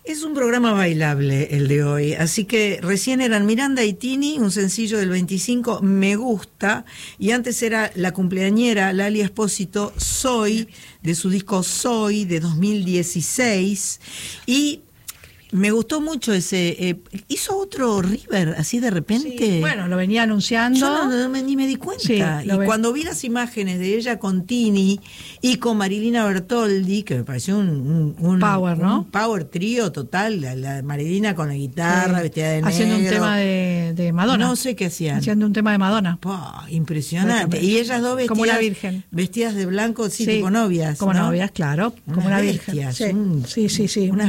Es un programa bailable el de hoy, así que recién eran Miranda y Tini, un sencillo del 25, Me Gusta, y antes era la cumpleañera Lali Espósito, Soy, de su disco Soy, de 2016, y me gustó mucho ese, hizo otro River, así de repente. Sí, bueno, lo venía anunciando. Yo ni me di cuenta. Sí, y cuando vi las imágenes de ella con Tini y con Marilina Bertoldi, que me pareció un power, ¿no? Un power trío total, la Marilina con la guitarra, vestida de negro. Haciendo un tema de Madonna. No sé qué hacían. Haciendo un tema de Madonna. Impresionante. Y ellas dos vestidas. Como una virgen. Vestidas de blanco, sí, tipo novias. Como ¿no? novias, claro. Como una virgen. Bestias, Sí. Sí. Unas